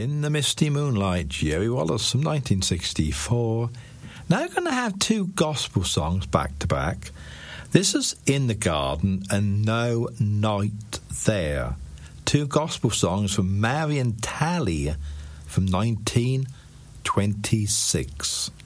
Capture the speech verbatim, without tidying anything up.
In the Misty Moonlight, Jerry Wallace from nineteen sixty-four. Now we're going to have two gospel songs back to back. This is In the Garden and No Night There. Two gospel songs from Marion Talley from nineteen twenty-six.